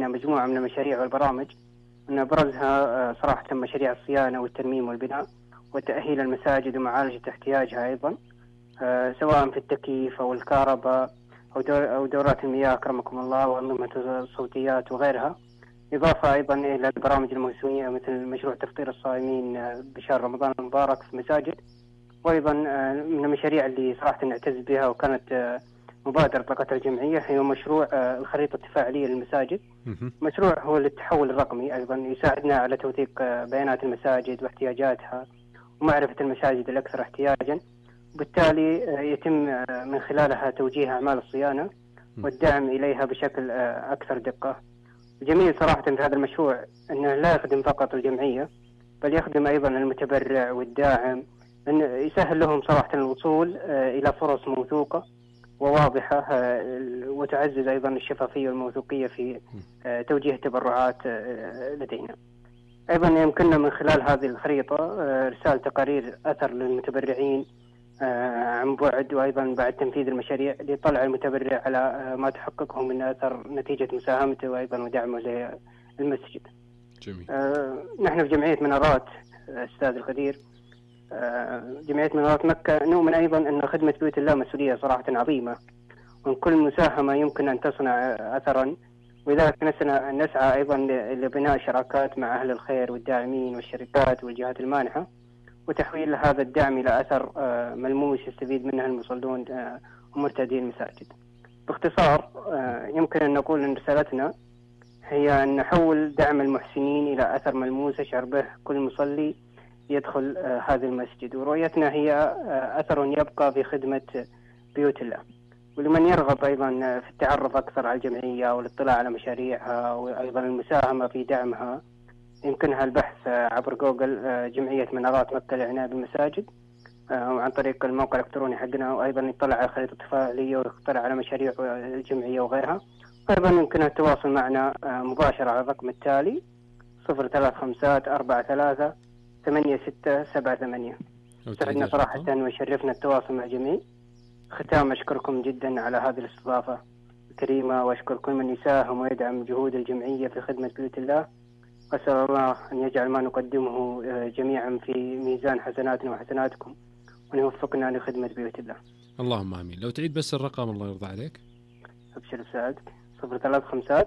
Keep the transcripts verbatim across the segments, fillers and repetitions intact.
جمعيتنا مجموعة من المشاريع والبرامج، من أبرزها صراحة مشاريع الصيانة والترميم والبناء وتأهيل المساجد ومعالجة احتياجها أيضا، سواء في التكييف أو الكهرباء أو دورات المياه أكرمكم الله وأنظمة الصوتيات وغيرها. إضافة أيضا إلى البرامج الموسمية مثل مشروع تفطير الصائمين بشهر رمضان المبارك في المساجد. وأيضا من المشاريع اللي صراحة نعتز بها وكانت مبادرة طاقة الجمعية هي مشروع الخريطة التفاعلية للمساجد. مشروع هو للتحول الرقمي، أيضا يساعدنا على توثيق بيانات المساجد واحتياجاتها ومعرفة المساجد الأكثر احتياجا، وبالتالي يتم من خلالها توجيه أعمال الصيانة والدعم إليها بشكل أكثر دقة. الجميل صراحة في هذا المشروع أنه لا يخدم فقط الجمعية بل يخدم أيضا المتبرع والداعم، أن يسهل لهم صراحة الوصول إلى فرص موثوقة وواضحة وتعزز أيضا الشفافية والموثوقية في توجيه التبرعات لدينا. أيضا يمكننا من خلال هذه الخريطة إرسال تقارير أثر للمتبرعين عن بعد، وأيضا بعد تنفيذ المشاريع ليطلع المتبرع على ما تحققه من أثر نتيجة مساهمته وأيضا ودعمه للمسجد. جميل. آه نحن في جمعية منارات أستاذ القدير، آه جمعية منارات مكة نؤمن أيضا أن خدمة بيوت الله مسؤولية صراحة عظيمة، وأن كل مساهمة يمكن أن تصنع أثرا، ولذلك نسعى أيضا لبناء شراكات مع أهل الخير والداعمين والشركات والجهات المانحة وتحويل هذا الدعم إلى أثر ملموس يستفيد منه المصلون ومرتدي المساجد. باختصار يمكن أن نقول أن رسالتنا هي أن نحول دعم المحسنين إلى أثر ملموس يشعر به كل مصلي يدخل هذا المسجد، ورؤيتنا هي أثر يبقى في خدمة بيوت الله. ولمن يرغب أيضا في التعرف أكثر على الجمعية والاطلاع على مشاريعها وأيضا المساهمة في دعمها يمكنها البحث عبر جوجل جمعية منارات مكة لعناية بالمساجد وعن طريق الموقع الإلكتروني حقنا، وأيضا يطلع على خريطة التفاعلية ويطلع على مشاريع الجمعية وغيرها. أيضا يمكنها التواصل معنا مباشرة على الرقم التالي صفر ثلاث خمسات أربعة ثلاثة ثمانية ستة سبعة ثمانية. سعدنا صراحة ويشرفنا التواصل مع الجميع. ختام أشكركم جدا على هذه الاستضافة الكريمة، وأشكر كل من يساهم ويدعم جهود الجمعية في خدمة بيوت الله. أسأل الله أن يجعل ما نقدمه جميعا في ميزان حسناتنا وحسناتكم، وأن يوفقنا لخدمة بيوت الله. اللهم آمين. لو تعيد بس الرقم الله يرضى عليك. أبشر بسعادك. صفر ثلاث خمسات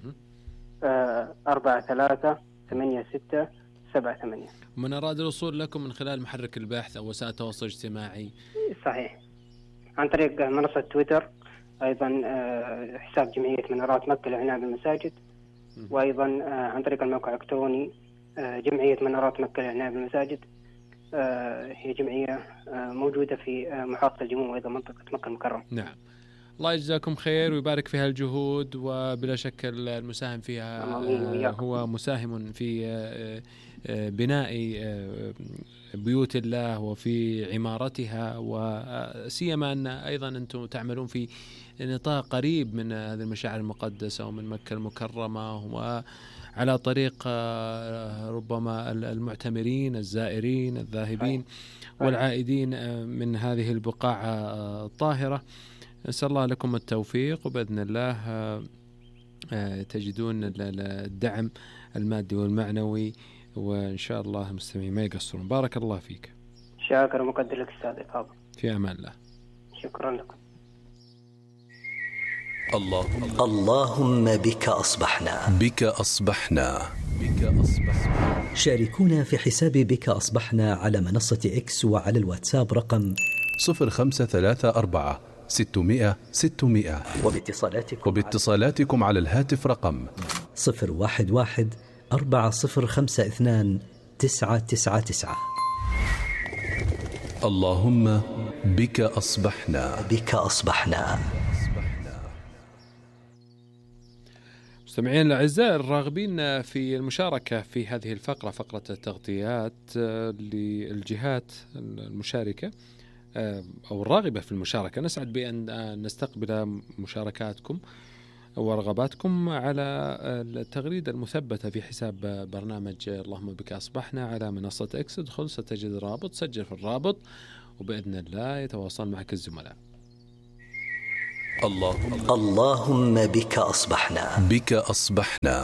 أربعة ثلاثة ثمانية ستة سبعة ثمانية. من أراد الوصول لكم من خلال محرك البحث أو وسائل التواصل الاجتماعي؟ صحيح، عن طريق منصة تويتر، أيضا حساب جمعية منارات مكة لعناية بالمساجد، وأيضا عن طريق الموقع الإلكتروني جمعية منارات مكة لعناية بالمساجد. هي جمعية موجودة في محافظة الجموم وأيضا منطقة مكة المكرمة. نعم، الله يجزاكم خير ويبارك في هالجهود، وبلا شك المساهم فيها هو مساهم في بناء بيوت الله وفي عمارتها، وسيما أن أيضا أنتم تعملون في نطاق قريب من هذه المشاعر المقدسة ومن مكة المكرمة، وعلى طريق ربما المعتمرين الزائرين الذاهبين والعائدين من هذه البقاع الطاهرة. نسأل الله لكم التوفيق، وبإذن الله تجدون الدعم المادي والمعنوي، وإن شاء الله مستمعين ما يقصرون. بارك الله فيك. شاكر ومقدر لك أستاذ فاضل. في أمان الله. شكرا لكم. اللهم اللهم بك أصبحنا بك أصبحنا بك أصبحنا. شاركونا في حساب بك أصبحنا على منصة إكس وعلى الواتساب رقم صفر خمسة ثلاثة أربعة ستمائة ستمائة، وباتصالاتكم وباتصالاتكم على الهاتف رقم صفر واحد واحد أربعة صفر خمسة اثنان تسعة تسعة تسعة. اللهم بك أصبحنا بك أصبحنا. مستمعين الأعزاء الراغبين في المشاركة في هذه الفقرة، فقرة التغطيات للجهات المشاركة أو الراغبة في المشاركة، نسعد بأن نستقبل مشاركاتكم ورغباتكم على التغريدة المثبتة في حساب برنامج اللهم بك أصبحنا على منصة إكس. ادخل ستجد رابط، سجل في الرابط، وبإذن الله يتواصل معك الزملاء. اللهم اللهم بك أصبحنا بك أصبحنا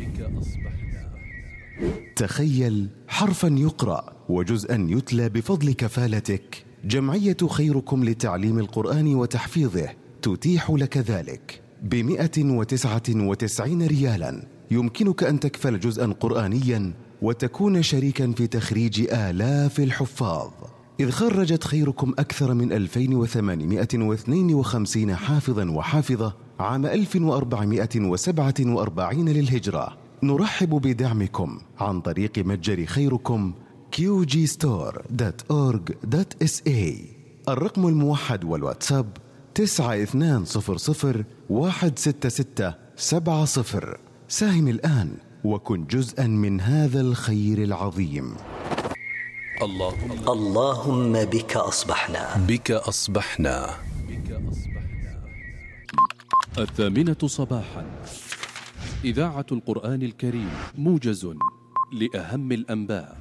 تخيل حرفا يقرأ وجزءا يتلى بفضل كفالتك. جمعية خيركم لتعليم القرآن وتحفيظه تتيح لك ذلك بمئة وتسعة وتسعين ريالا. يمكنك أن تكفل جزءا قرآنيا وتكون شريكا في تخريج آلاف الحفاظ، إذ خرجت خيركم أكثر من ألفين وثمانمئة واثنين وخمسين حافظا وحافظة عام ألف وأربعمئة وسبعة وأربعين للهجرة. نرحب بدعمكم عن طريق متجر خيركم كيو جي ستور دوت أورج دوت إس إيه. الرقم الموحد والواتساب تسعة اثنان صفر صفر واحد ستة ستة سبعة صفر. ساهم الآن وكن جزءا من هذا الخير العظيم. اللهم اللهم بك أصبحنا بك أصبحنا الثامنة صباحا، إذاعة القرآن الكريم، موجز لأهم الأنباء.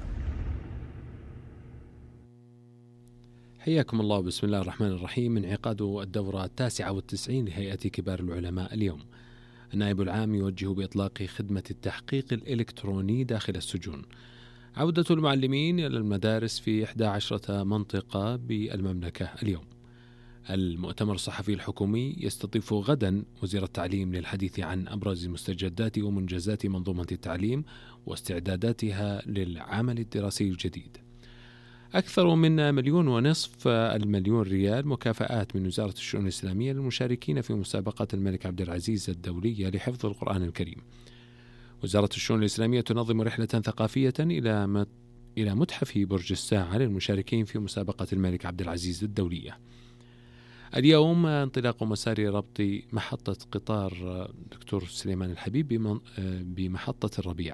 حياكم الله. بسم الله الرحمن الرحيم. انعقاد الدورة التاسعة والتسعين لهيئة كبار العلماء اليوم. النائب العام يوجه بإطلاق خدمة التحقيق الإلكتروني داخل السجون. عودة المعلمين إلى المدارس في إحدى عشرة منطقة بالمملكة اليوم. المؤتمر الصحفي الحكومي يستضيف غدا وزير التعليم للحديث عن أبرز مستجدات ومنجزات منظومة التعليم واستعداداتها للعمل الدراسي الجديد. أكثر من مليون ونصف المليون ريال مكافآت من وزارة الشؤون الإسلامية للمشاركين في مسابقة الملك عبد العزيز الدولية لحفظ القرآن الكريم. وزارة الشؤون الإسلامية تنظم رحلة ثقافية إلى إلى متحف برج الساعة للمشاركين في مسابقة الملك عبد العزيز الدولية. اليوم انطلاق مسار ربط محطة قطار دكتور سليمان الحبيب بمحطة الربيع.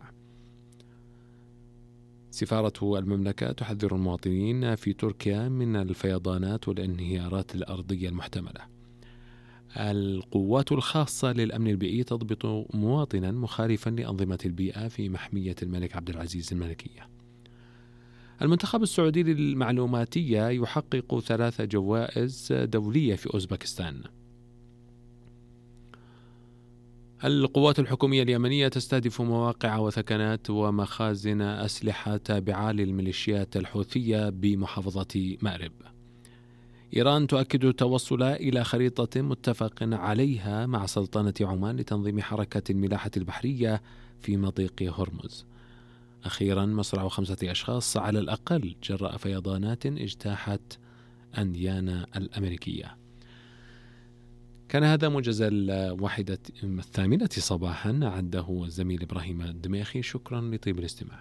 سفارة المملكة تحذر المواطنين في تركيا من الفيضانات والانهيارات الأرضية المحتملة. القوات الخاصة للأمن البيئي تضبط مواطنا مخالفا لأنظمة البيئة في محمية الملك عبد العزيز الملكية. المنتخب السعودي للمعلوماتية يحقق ثلاث جوائز دولية في أوزبكستان. القوات الحكومية اليمنية تستهدف مواقع وثكنات ومخازن أسلحة تابعة للميليشيات الحوثية بمحافظة مأرب. إيران تؤكد التوصل إلى خريطة متفق عليها مع سلطنة عمان لتنظيم حركة الملاحة البحرية في مضيق هرمز. أخيرا، مصرع خمسة أشخاص على الأقل جراء فيضانات اجتاحت أنديانا الأمريكية. كان هذا موجز الواحدة الثامنة صباحا، عده الزميل إبراهيم الدميخي. شكرا لطيب الاستماع.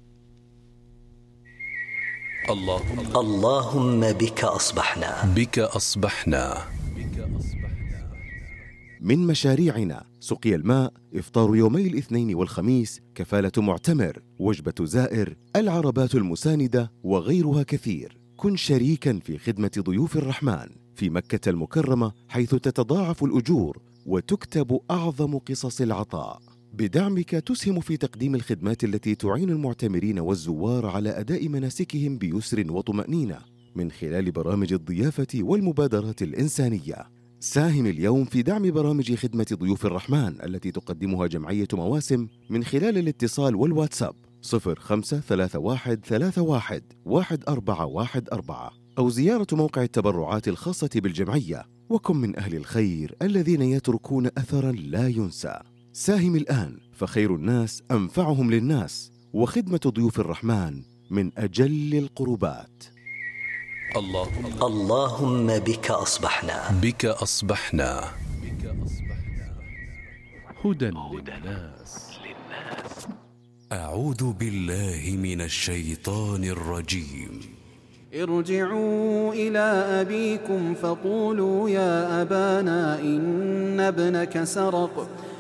اللهم اللهم بك أصبحنا بك أصبحنا من مشاريعنا سقي الماء، إفطار يومي الاثنين والخميس، كفالة معتمر، وجبة زائر، العربات المساندة وغيرها كثير. كن شريكا في خدمة ضيوف الرحمن في مكة المكرمة، حيث تتضاعف الأجور وتكتب أعظم قصص العطاء. بدعمك تسهم في تقديم الخدمات التي تعين المعتمرين والزوار على أداء مناسكهم بيسر وطمأنينة من خلال برامج الضيافة والمبادرات الإنسانية. ساهم اليوم في دعم برامج خدمة ضيوف الرحمن التي تقدمها جمعية مواسم من خلال الاتصال والواتساب صفر خمسة ثلاثة واحد ثلاثة واحد واحد أربعة واحد أربعة أو زيارة موقع التبرعات الخاصة بالجمعية. وكن من أهل الخير الذين يتركون أثرا لا ينسى. ساهم الآن فخير الناس أنفعهم للناس، وخدمة ضيوف الرحمن من أجل القربات. اللهم اللهم بك أصبحنا بك أصبحنا هدى للناس. أعوذ بالله من الشيطان الرجيم. ارجعوا إلى أبيكم فقولوا يا أبانا إن ابنك سرق